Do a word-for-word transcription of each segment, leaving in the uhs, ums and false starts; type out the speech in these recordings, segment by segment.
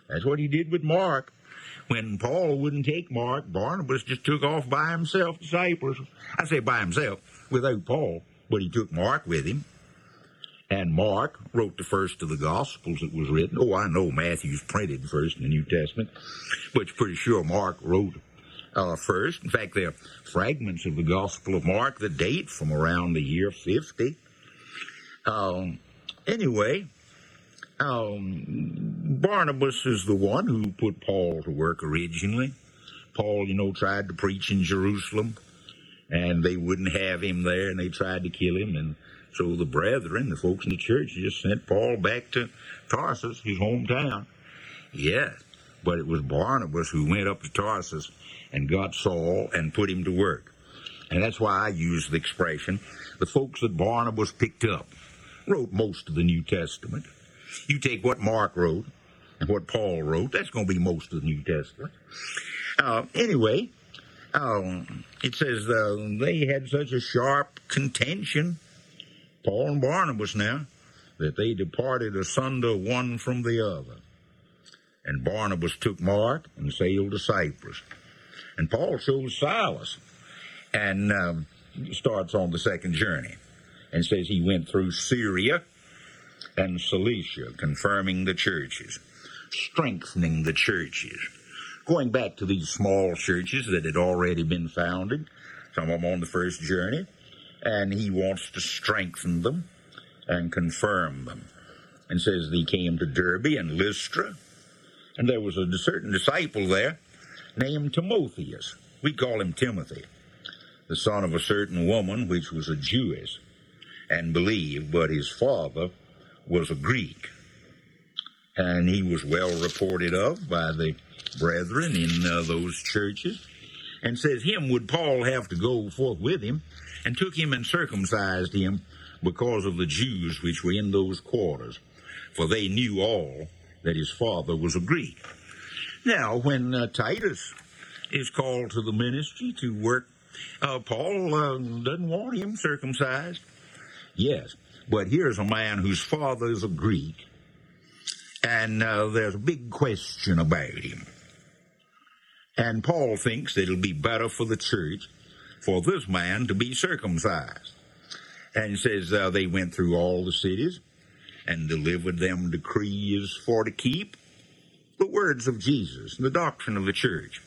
That's what he did with Mark. When Paul wouldn't take Mark, Barnabas just took off by himself to Cyprus. I say by himself, without Paul, but he took Mark with him. And Mark wrote the first of the Gospels that was written. Oh, I know Matthew's printed first in the New Testament, but you're pretty sure Mark wrote uh, first. In fact, there are fragments of the Gospel of Mark that date from around the year fifty. Um, anyway, um, Barnabas is the one who put Paul to work originally. Paul, you know, tried to preach in Jerusalem, and they wouldn't have him there, and they tried to kill him, and so the brethren, the folks in the church, just sent Paul back to Tarsus, his hometown. Yes, but it was Barnabas who went up to Tarsus and got Saul and put him to work. And that's why I use the expression, the folks that Barnabas picked up wrote most of the New Testament. You take what Mark wrote and what Paul wrote, that's going to be most of the New Testament. Uh, anyway, uh, it says uh, they had such a sharp contention, Paul and Barnabas now, that they departed asunder one from the other. And Barnabas took Mark and sailed to Cyprus. And Paul chose Silas and um, starts on the second journey and says he went through Syria and Cilicia, confirming the churches, strengthening the churches, going back to these small churches that had already been founded, some of them on the first journey, and he wants to strengthen them and confirm them. And says he came to Derbe and Lystra, and there was a certain disciple there named Timotheus. We call him Timothy, the son of a certain woman which was a Jewess, and believed, but his father was a Greek. And he was well reported of by the brethren in uh, those churches, and says him would Paul have to go forth with him, and took him and circumcised him because of the Jews which were in those quarters, for they knew all that his father was a Greek. Now, when uh, Titus is called to the ministry to work, uh, Paul uh, doesn't want him circumcised. Yes, but here's a man whose father is a Greek, and uh, there's a big question about him. And Paul thinks that it'll be better for the church for this man to be circumcised. And it says uh, they went through all the cities and delivered them decrees for to keep the words of Jesus, the doctrine of the church,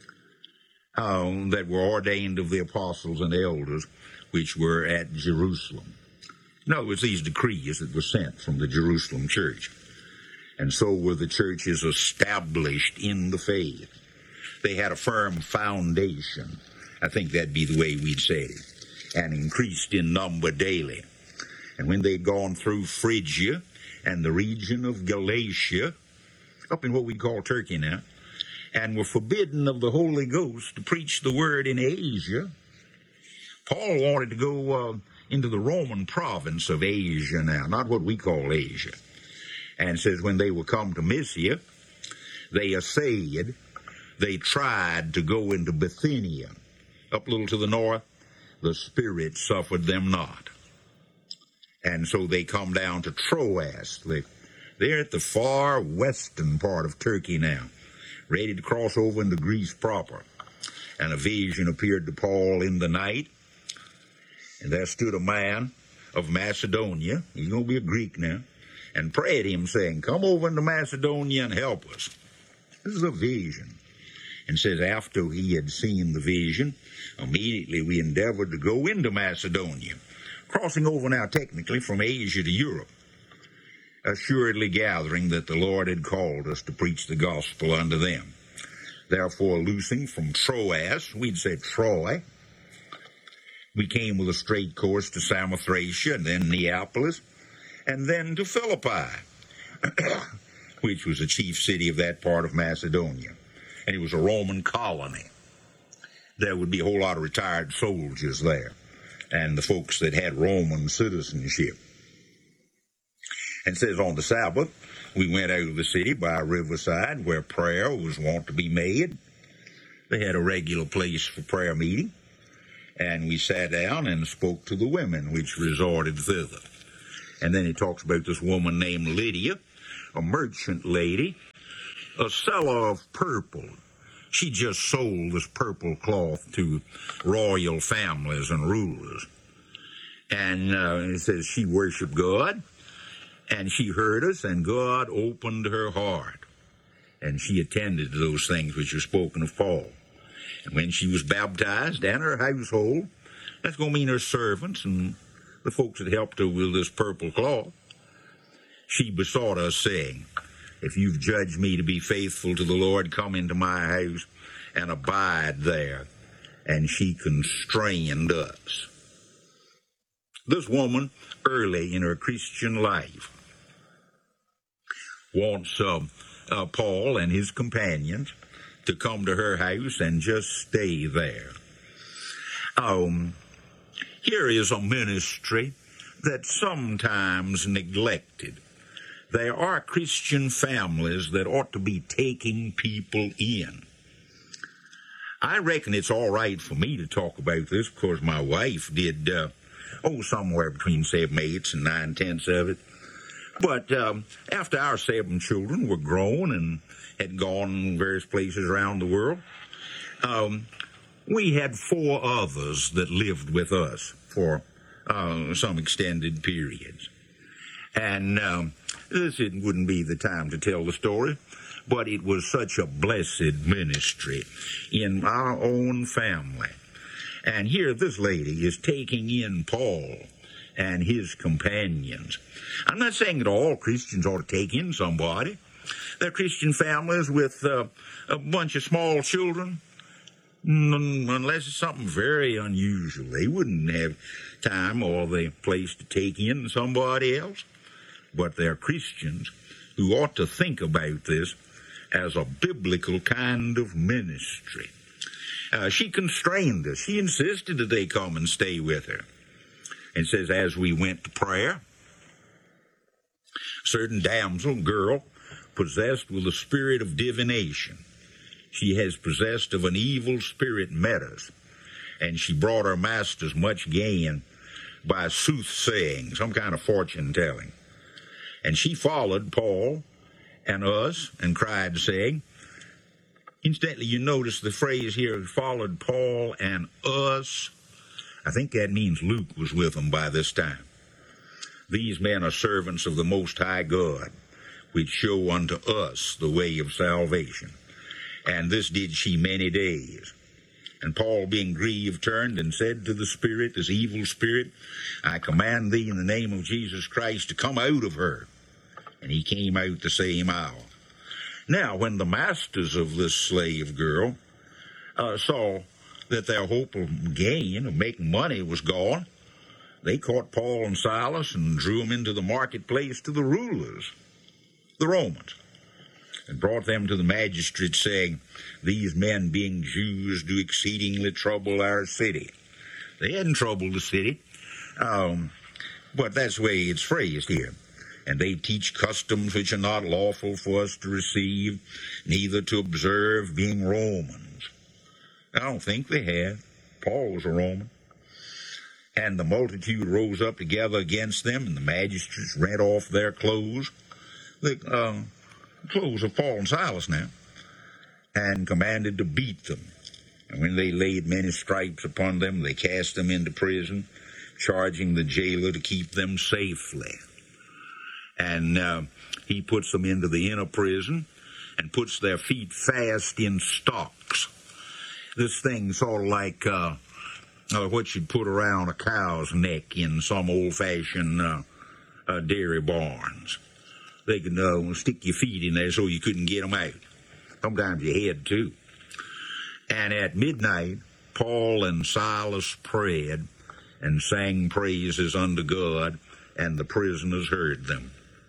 um, that were ordained of the apostles and elders which were at Jerusalem. No, it was these decrees that were sent from the Jerusalem church. And so were the churches established in the faith. They had a firm foundation. I think that'd be the way we'd say it. And increased in number daily. And when they'd gone through Phrygia and the region of Galatia, up in what we call Turkey now, and were forbidden of the Holy Ghost to preach the word in Asia, Paul wanted to go uh, into the Roman province of Asia now, not what we call Asia. And says when they were come to Mysia, they essayed, they tried to go into Bithynia, up a little to the north. The Spirit suffered them not. And so they come down to Troas. They, they're at the far western part of Turkey now, ready to cross over into Greece proper. And a vision appeared to Paul in the night, and there stood a man of Macedonia, he's going to be a Greek now, and prayed him, saying, come over into Macedonia and help us. This is a vision. And says after he had seen the vision, immediately we endeavored to go into Macedonia, crossing over now technically from Asia to Europe, assuredly gathering that the Lord had called us to preach the gospel unto them. Therefore, loosing from Troas, we'd say Troy, we came with a straight course to Samothracia, and then Neapolis, and then to Philippi, which was the chief city of that part of Macedonia. And it was a Roman colony. There would be a whole lot of retired soldiers there, and the folks that had Roman citizenship. And it says on the Sabbath, we went out of the city by a riverside where prayer was wont to be made. They had a regular place for prayer meeting. And we sat down and spoke to the women which resorted thither. And then he talks about this woman named Lydia, a merchant lady, a seller of purple. She just sold this purple cloth to royal families and rulers. And uh, it says she worshiped God, and she heard us, and God opened her heart. And she attended to those things which are spoken of Paul. And when she was baptized, and her household, that's going to mean her servants and the folks that helped her with this purple cloth, she besought us, saying, if you've judged me to be faithful to the Lord, come into my house and abide there. And she constrained us. This woman, early in her Christian life, wants uh, uh, Paul and his companions to come to her house and just stay there. Um, here is a ministry that's sometimes neglected. There are Christian families that ought to be taking people in. I reckon it's all right for me to talk about this because my wife did, uh, oh, somewhere between seven eighths and nine tenths of it. But um, after our seven children were grown and had gone various places around the world, um, we had four others that lived with us for uh, some extended periods. And um, this it wouldn't be the time to tell the story, but it was such a blessed ministry in our own family. And here this lady is taking in Paul and his companions. I'm not saying that all Christians ought to take in somebody. There are Christian families with uh, a bunch of small children, unless it's something very unusual. They wouldn't have time or the place to take in somebody else. But there are Christians who ought to think about this as a biblical kind of ministry. Uh, she constrained us. She insisted that they come and stay with her. And says, as we went to prayer, a certain damsel, girl, possessed with a spirit of divination. She has possessed of an evil spirit met us, and she brought her masters much gain by soothsaying, some kind of fortune-telling. And she followed Paul and us and cried, saying, incidentally, you notice the phrase here, followed Paul and us. I think that means Luke was with them by this time. These men are servants of the Most High God, which show unto us the way of salvation. And this did she many days. And Paul, being grieved, turned and said to the spirit, this evil spirit, I command thee in the name of Jesus Christ to come out of her. And he came out the same hour. Now, when the masters of this slave girl uh, saw that their hope of gain, of making money, was gone, they caught Paul and Silas and drew them into the marketplace to the rulers, the Romans, and brought them to the magistrates, saying, these men, being Jews, do exceedingly trouble our city. They hadn't troubled the city, um, but that's the way it's phrased here. And they teach customs which are not lawful for us to receive, neither to observe, being Romans. I don't think they had. Paul was a Roman. And the multitude rose up together against them, and the magistrates rent off their clothes, the uh, clothes of Paul and Silas now, and commanded to beat them. And when they laid many stripes upon them, they cast them into prison, charging the jailer to keep them safely. And uh, he puts them into the inner prison and puts their feet fast in stocks. This thing sort of like uh, uh, what you'd put around a cow's neck in some old-fashioned uh, uh, dairy barns. They could uh, stick your feet in there so you couldn't get them out. Sometimes you had to. And at midnight, Paul and Silas prayed and sang praises unto God, and the prisoners heard them.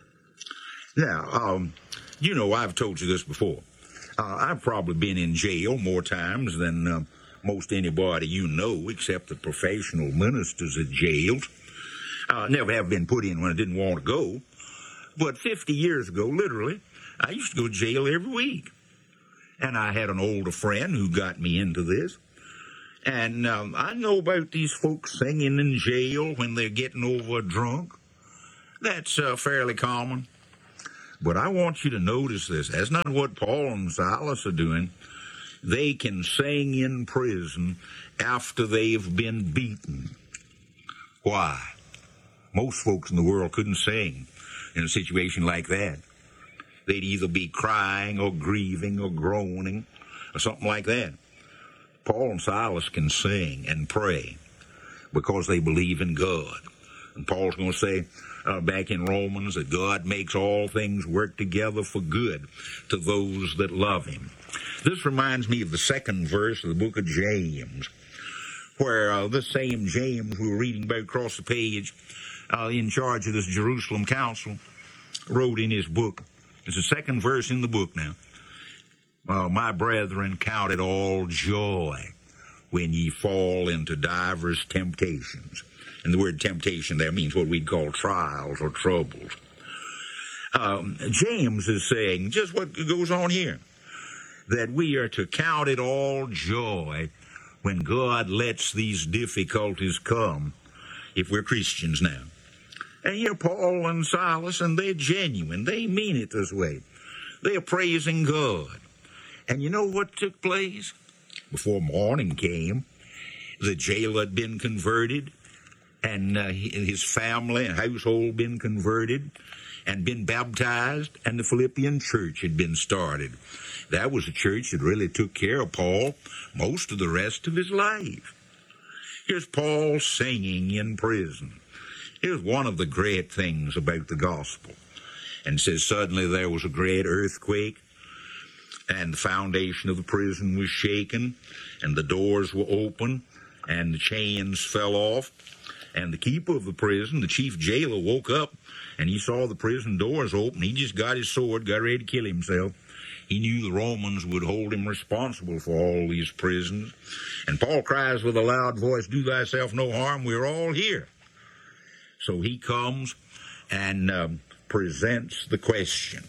Now, um, you know, I've told you this before. Uh, I've probably been in jail more times than uh, most anybody you know, except the professional ministers at jails. Uh, never have been put in when I didn't want to go. But fifty years ago, literally, I used to go to jail every week. And I had an older friend who got me into this. And um, I know about these folks singing in jail when they're getting over drunk. That's uh, fairly common. But I want you to notice this. That's not what Paul and Silas are doing. They can sing in prison after they've been beaten. Why? Most folks in the world couldn't sing in a situation like that. They'd either be crying or grieving or groaning or something like that. Paul and Silas can sing and pray because they believe in God. And Paul's going to say uh, back in Romans that God makes all things work together for good to those that love him. This reminds me of the second verse of the book of James, where uh, this same James we were reading about across the page, uh, in charge of this Jerusalem council, wrote in his book. It's the second verse in the book now. Uh, My brethren, count it all joy when ye fall into divers temptations. And the word temptation there means what we'd call trials or troubles. Um, James is saying just what goes on here, that we are to count it all joy when God lets these difficulties come, if we're Christians now. And here Paul and Silas, and they're genuine. They mean it this way. They're praising God. And you know what took place? Before morning came, the jailer had been converted, and uh, his family and household been converted and been baptized, and the Philippian church had been started. That was a church that really took care of Paul most of the rest of his life. Here's Paul singing in prison. Here's one of the great things about the gospel. And it says, suddenly there was a great earthquake, and the foundation of the prison was shaken, and the doors were open, and the chains fell off. And the keeper of the prison, the chief jailer, woke up, and he saw the prison doors open. He just got his sword, got ready to kill himself. He knew the Romans would hold him responsible for all these prisons. And Paul cries with a loud voice, do thyself no harm, we're all here. So he comes and um, presents the question,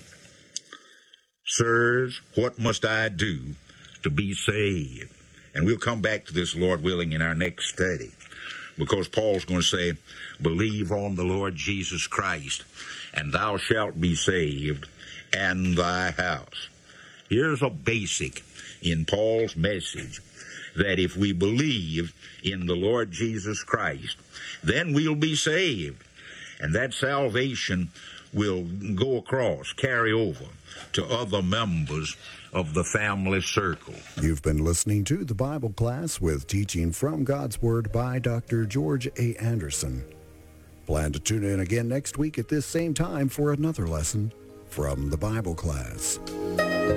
sirs, what must I do to be saved? And we'll come back to this, Lord willing, in our next study, because Paul's going to say, believe on the Lord Jesus Christ, and thou shalt be saved, and thy house. Here's a basic in Paul's message, that if we believe in the Lord Jesus Christ, then we'll be saved. And that salvation will go across, carry over to other members of the family circle. You've been listening to the Bible class with teaching from God's Word by Doctor George A. Anderson. Plan to tune in again next week at this same time for another lesson from the Bible class.